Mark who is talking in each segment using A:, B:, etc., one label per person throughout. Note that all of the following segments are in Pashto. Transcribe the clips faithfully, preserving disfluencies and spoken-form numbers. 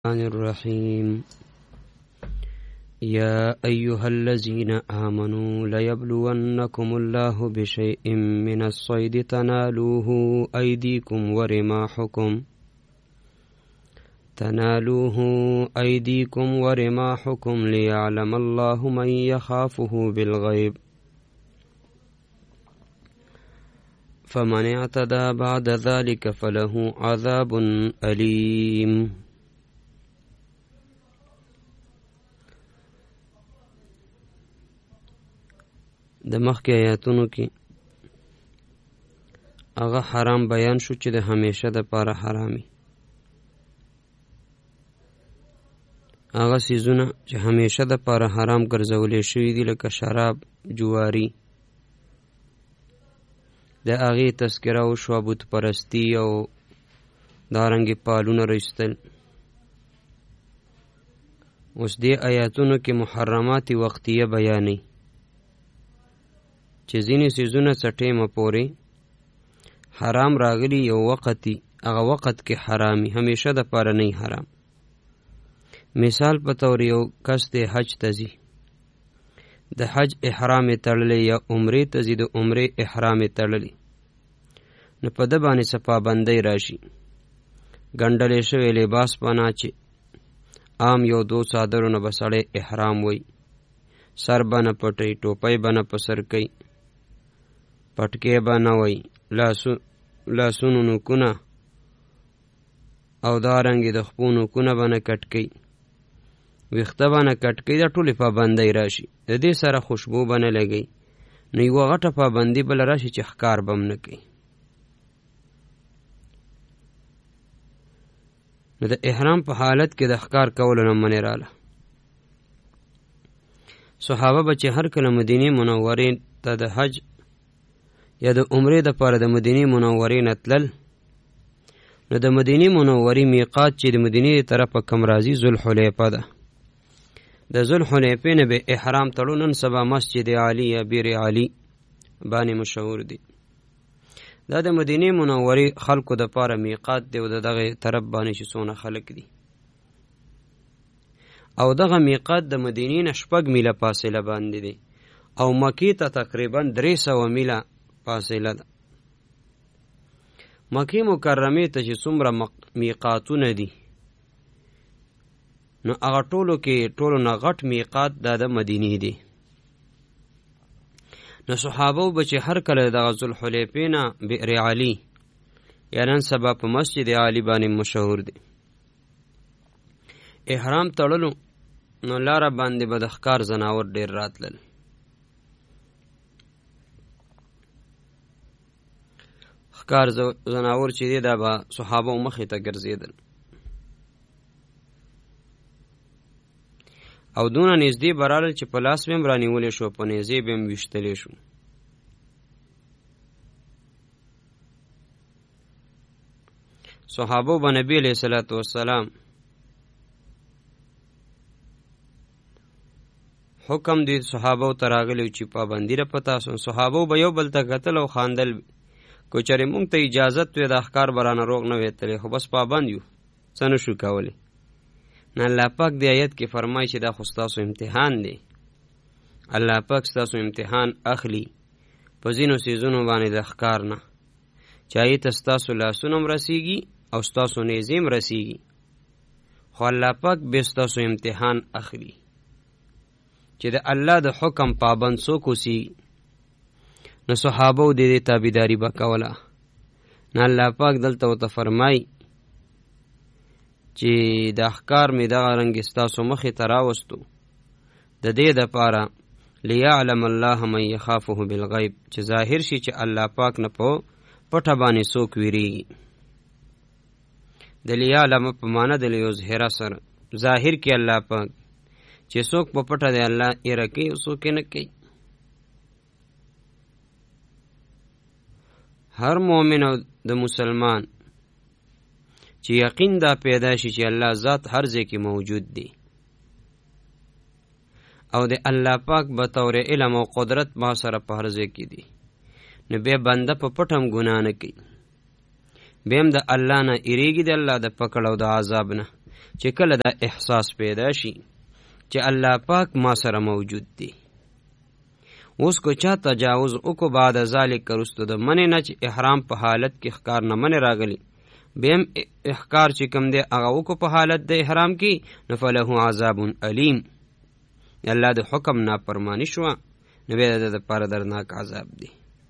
A: الرحمن الرحيم يا أيها الذين آمنوا ليبلونكم الله بشيء من الصيد تنالوه أيديكم ورماحكم تنالوه أيديكم ورماحكم ليعلم الله من يخافه بالغيب فمن اعتدى بعد ذلك فله عذاب أليم. د مخکې آیاتونو کې هغه حرام بیان شو چې د همیشه د پاره حرامي، هغه سیزونه چې همیشه د پاره حرام ګرځولې شوي دي لکه شراب، جواری، د هغې تذکره وشوه، بت پرستي او دارنګې پالونه رایستل. اوس دې آیاتونو کې محرمات وقتیه بیانوي چې ځینې سیزونه څه ټیمه پورې حرام راغلي، یو وقتي هغه وقت کې حرامي، همیشه د پاره نه حرام. مثال په طور یو کس د حج ته ځي، د حج احرام یې تړلی، یا عمرې ته ځي د عمرې احرام یې تړلی، نو په ده باندې څه پابندۍ راشي. ګنډلی شوی لباس پنا چې عام یو دو څادرو نه به سړی احرام وی، سر به نه پټوي، ټوپۍ به نه په سر کوي، پټکی به نه وی، لاسو لاسونو نوکونه او دارنګې د خپو نوکونه به نه کټ کوي، ویښته به نه کټ کوي. دا ټولې پابندۍ راشي. د دې سره خوشبو به نه لګوي، نو یوه غټه پابندي بله راشي چې ښکار به هم نه کوي. نو د احرام په حالت کې د ښکار کولو نه منې راله. صحابه به چې هر کله مدینې منورې ته د حج یا د عمرې دپاره د مدینې منورې نه تلل، نو د مدینې منورې میقات چې د مدینې طرفه کم راځي ذوالحلیفه ده. د ذوالحلیفې نه به احرام تړو. نن سبا مسجد علی یا بیر علی باندې مشهور دی. دا د مدینې منورې خلکو دپاره میقات دی او د دغې طرف باندې چې څونه خلک دي، او دغه میقات د مدینې نه شپږ میله فاصله باندې دی، او مکې ته تقریبا درې سوه میله فاصله ده. مکې مکرمې ته چې څومره میقاتونه دي، نو هغه ټولو کې ټولو نه غټ میقات دا د مدینې دی. نو صحابه به چې هر کله دغه ذوالحلیفې نه بئر علي یا نن سبا په مسجد علی باندې مشهور دی احرام تړلو، نو لاره باندې به د ښکار زناور ډېر راتلل. ښکار زناور چې دی دا به صحابه مخې ته ګرځېدل، او دونه نږدې به رالل چې په لاس به هم رانیولی شو، په نیزې به هم ویشتلی شو. صحابه به نبی علیه صلات وسلام حکم دی صحابه ته راغلی چې پابندي را په تاسو. صحابه به یو بل ته کتل او خاندل. کو چېرې مونږ ته اجازت وی دا ښکار به رانه روغ نه وی تلی، خو بس پابند یو، څه نه شو کولی. نه الله پاک دی آیت کې فرمایي چې دا خو ستاسو امتحان دی. الله پاک ستاسو امتحان اخلي په ځینو څیزونو باندې د ښکار نه، چې هغې ته ستاسو لاسونه هم رسیږي او ستاسو نیزې هم رسیږي، خو الله پاک بیا ستاسو امتحان اخلي چې د الله د حکم پابند څوک اوسي. نو صحابه د دې تابعداري به کوله. نه الله پاک دلته ورته فرمایي چې دا ښکار مې دغه رنګې ستاسو مخې ته راوستو د دې دپاره لیعلم الله من یخافه بالغیب، چې ظاهر شي چې الله پاک نه په پټه باندې څوک ویریږي. د لیعلم په معنی د لیظهره سره ظاهر کې الله پاک چې څوک په پټه دی الله ایره کوي او څوک یې نه کوي. هر مؤمن او د مسلمان چې یقین دا پیدا شي چې الله ذات هر ځای کې موجود دی، او د الله پاک به طور علم او قدرت ما سره په هر ځای کې دی، نو بیا بنده په پټ هم ګناه نه کوي. بیم د الله نه اریږي د الله د پکړ او د عذاب نه چې کله دا احساس پیدا شي چې الله پاک ما سره موجود دی. اوس کو چا تجاوز وکړو بعد ذلک کرستو د منې نه چې احرام په حالت کې ښکار نه منې راغلی بیم احکار چې کم دی هغه وکړو په حالت د احرام کې نو فله عذاب علیم، الله د حکم نافرمانی شوه نو بیا د دپاره دردناک عذاب دی.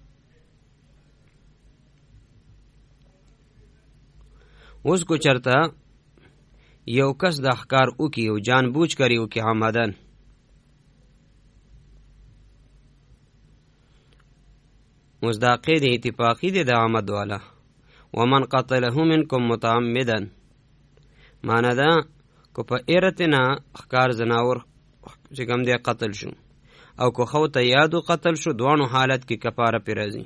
A: اوس کو چرته یو کس د ښکار وکړي او جان بوجھ کړي وکړي عمدن اوس دا قید اتفاقی دی د عمد والا ومن قتله منکم متعمدا معنی دا کو په ایرتنا ښکار زناور چې کوم دی قتل شو او کو خو ته یادو قتل شو دوانو حالت کې کفاره پی راځي.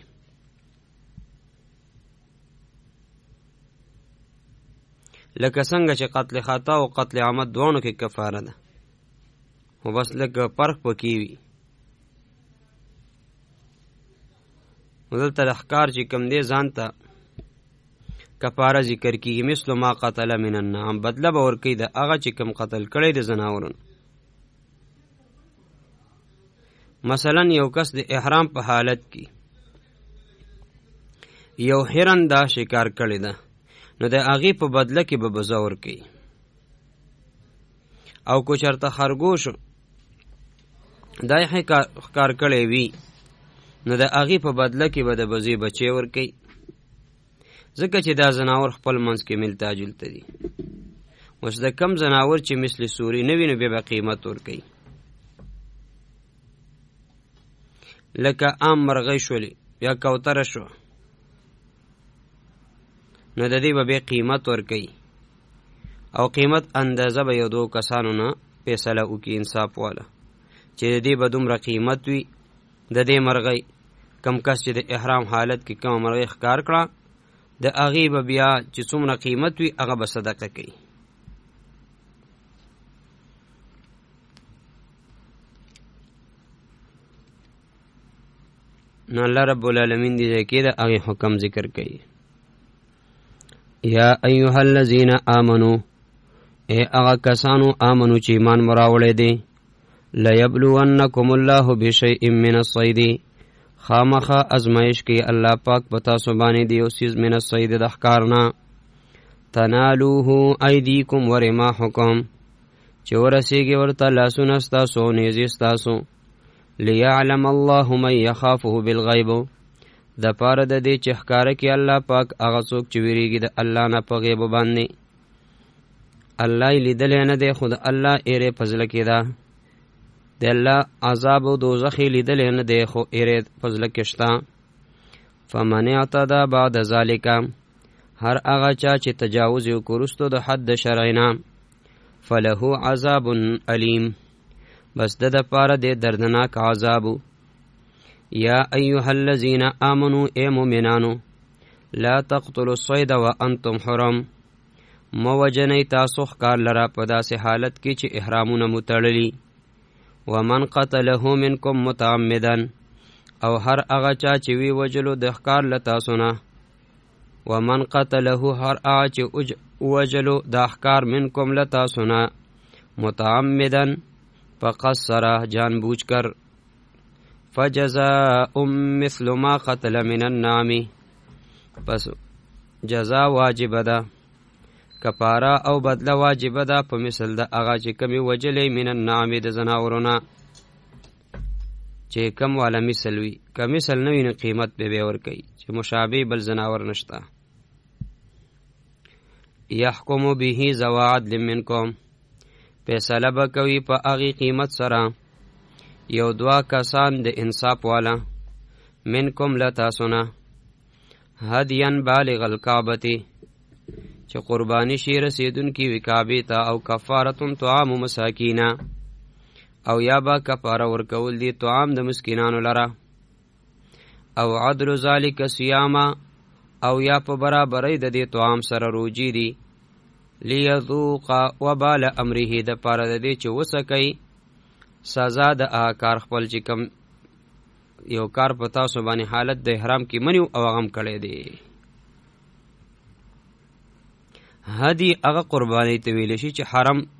A: لکه څنګه چې قتل خطا او قتل عمد دوانو کې کفاره ده خو بس لکه فرق پکې وي. دلته د ښکار چې کوم دی ځان ته کفاره ذکر کیږي مثل ما قتل من النعم بدله به ورکوي د هغه چې کوم قتل کړی د زناورونو. مثلا یو کس د احرام په حالت کې یو هرن دا شکار کړی ده نو د هغې په بدله کې به بزه ورکوي او کو چرته خرګوش دا یې ښکار کړی وي نو د هغې په بدله کې به د بزې بچی ورکوي ځکه چې دا زناور خپل منځ کې ملتا جلته دي. اوس د کم زناور چې مثل سوري نه وي نو بیا به قیمت ورکوي. لکه عام مرغۍ شولې یا کوتره شو نو د دې به بیا قیمت ورکوي او قیمت اندازه به یو دو کسانو نه فیصله وکړي انصاف والا چې د دې به دومره قیمت وي. د دې مرغۍ کم کس چې د احرام حالت کې کومه مرغۍ ښکار کړه د هغې به بیا چې څومره قیمت وي هغه به صدقه کوي. نو الله رب العالمین دې ځای کې د هغې حکم ذکر کوي. یا ایها الذین آمنو اے هغه کسانو آمنو چې ایمان مو راوړی دی لیبلونکم الله بشیء من الصید خامخا ازمایش کی الله پاک پتا سو باندې دی او سیز من الصید د ښکار نه تنالوه ایدیکم ورماحکم چې ورسیږي ورته لاسونه ستاسو نیزې ستاسو لیعلم الله من یخافه بالغیب د پاره د دې چې ښکاره کړي الله پاک هغه څوک چې ویریږي د الله نه په غیب باندې. الله یې لیدلی نه دی خو د الله ایرې په زړه کې ده. د الله عذاب او دوزخ یې لیدلی نه دی خو ایرې په زړه کې شته. فمن اعتدی بعد ذلک هر هغه چا چې تجاوز یې وکړو وروسته د حد د شرعي نه فله عذاب علیم بس د دپاره د دردناک عذابو. یا ایها الذین آمنو اے مومنانو لا تقتلوا الصید وانتم حرم مو وجنئ تاسو ښکار لره په داسې حالت کې چې احرامونه مو تړلي. ومن قتله منکم متعمدا او هر هغه چا چې وی وجلو د ښکار له تاسو نه ومن قتله هر هغه چې وجلو د ښکار منکم له تاسو نه متعمدا فقصر جان بوجھ کر فجزاء مثل ما قتل من النعم پس جزا واجب ده کفاره او بدله واجب ده په مثل د هغه چې کمی وجلې من النعم د زناورونه چې کم والا مثل وي که مثل نه وي نو قیمت به بیا ورکوي چې مشابه بل زناور نشته. یحکم به ذو عدل منکم فیصله به کوي په هغې قیمت سره یو دوا کسان د انصاف والا منکم له تاسو نه هدین بالغ الکعبة چې قربانی شي رسیدونکي وي کعبې ته او کفارتون طعام مساکینه او یا به کفاره ورکول دي طعام د مسکینانو لره او عدل ذلک صیاما او یا په برابرۍ د دې طعام سره روجي دي لیذوق وبال امره د پاره د دې چې وسکئ سزا د هغه کار خپل چې کم یو کار په تاسو باندې حالت د احرام کې منیو او هغه هم کړی دی. هدي هغه قرباني ته ویل شي چې حرم